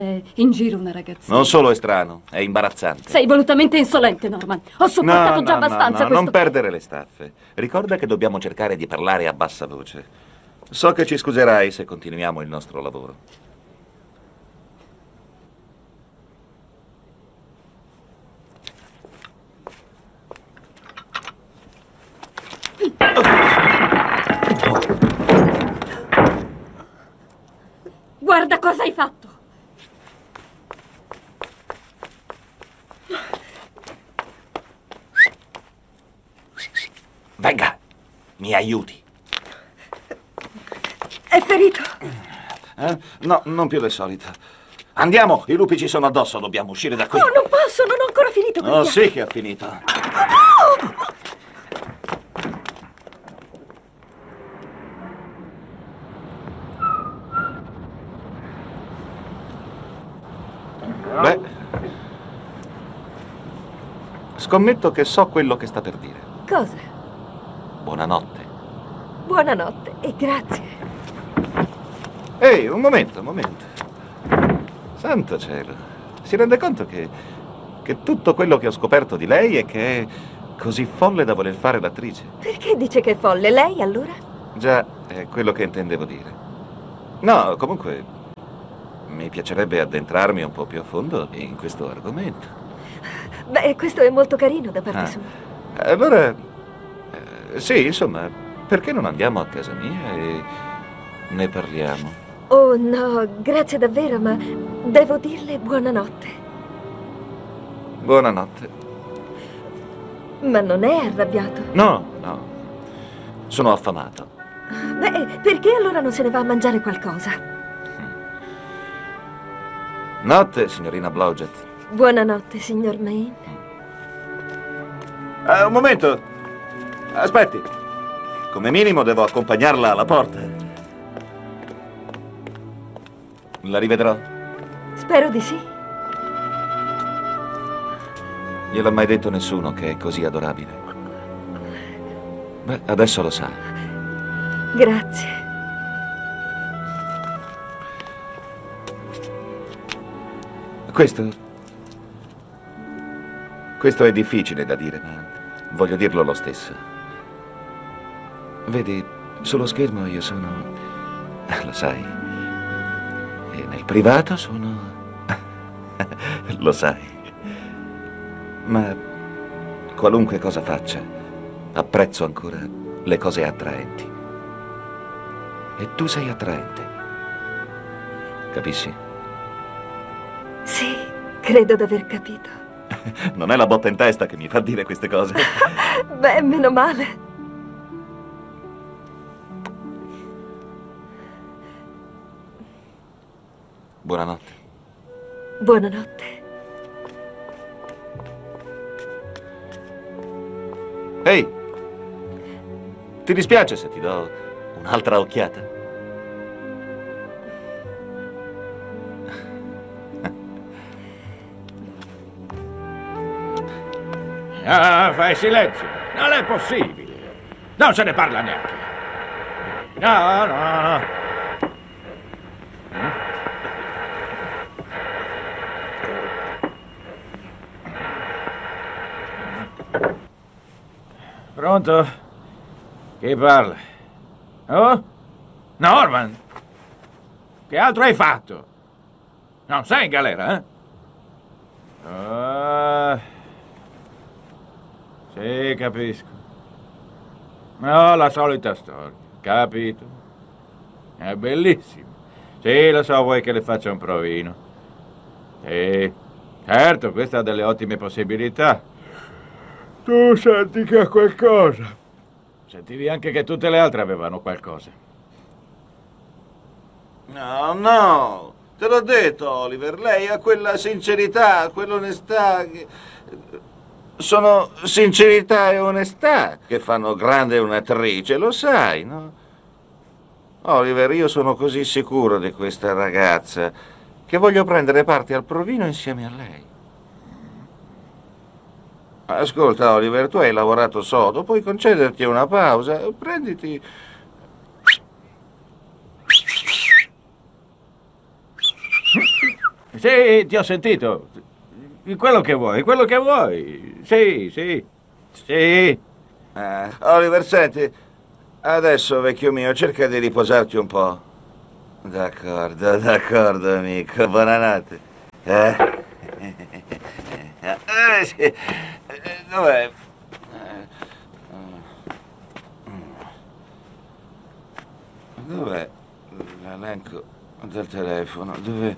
in giro una ragazzina. Non solo è strano, è imbarazzante. Sei volutamente insolente, Norman. Ho sopportato già abbastanza questo... Non perdere le staffe. Ricorda che dobbiamo cercare di parlare a bassa voce. So che ci scuserai se continuiamo il nostro lavoro. Guarda cosa hai fatto! Venga, mi aiuti. È ferito? No, non più del solito. Andiamo, i lupi ci sono addosso, dobbiamo uscire da qui. Oh, non posso, non ho ancora finito. Oh, sì che ha finito. Beh, scommetto che so quello che sta per dire. Cosa? Buonanotte. Buonanotte e grazie. Ehi, un momento. Santo cielo. Si rende conto che tutto quello che ho scoperto di lei è che è così folle da voler fare l'attrice? Perché dice che è folle? Lei allora? Già, è quello che intendevo dire. No, comunque, mi piacerebbe addentrarmi un po' più a fondo in questo argomento. Beh, questo è molto carino da parte sua. Allora, sì, insomma, perché non andiamo a casa mia e ne parliamo? Oh no, grazie davvero, ma devo dirle buonanotte. Buonanotte. Ma non è arrabbiato? No, sono affamato. Beh, perché allora non se ne va a mangiare qualcosa? Notte, signorina Blodgett. Buonanotte, signor Maine. Un momento. Aspetti. Come minimo devo accompagnarla alla porta. La rivedrò? Spero di sì. Gliel'ha mai detto nessuno che è così adorabile? Beh, adesso lo sa. Grazie. Questo è difficile da dire, ma voglio dirlo lo stesso. Vedi, sullo schermo io sono... Lo sai. E nel privato sono... Lo sai. Ma qualunque cosa faccia, apprezzo ancora le cose attraenti. E tu sei attraente. Capisci? Sì, credo d'aver capito. Non è la botta in testa che mi fa dire queste cose. Beh, meno male. Buonanotte. Buonanotte. Ehi, ti dispiace se ti do un'altra occhiata? Ah, fai silenzio. Non è possibile. Non se ne parla neanche. No. Pronto? Chi parla? Oh? Norman? Che altro hai fatto? Non sei in galera, eh? Sì, capisco. No, la solita storia, capito? È bellissimo. Sì, lo so, vuoi che le faccia un provino. Sì, certo, questa ha delle ottime possibilità. Tu senti che ha qualcosa. Sentivi anche che tutte le altre avevano qualcosa. No, te l'ho detto, Oliver, lei ha quella sincerità, quell'onestà che... Sono sincerità e onestà che fanno grande un'attrice, lo sai, no? Oliver, io sono così sicuro di questa ragazza che voglio prendere parte al provino insieme a lei. Ascolta, Oliver, tu hai lavorato sodo, puoi concederti una pausa, prenditi... Sì, ti ho sentito. Quello che vuoi, quello che vuoi. Sì, sì, sì. Oliver, senti, adesso, vecchio mio, cerca di riposarti un po'. D'accordo, amico. Buonanotte. Sì. Dov'è? Dov'è l'elenco del telefono? Dove...